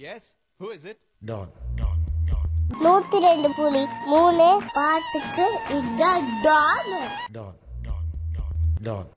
S, who is it? Don. 102.3 பாட்டுக்கு இதான் Don. Don. Don.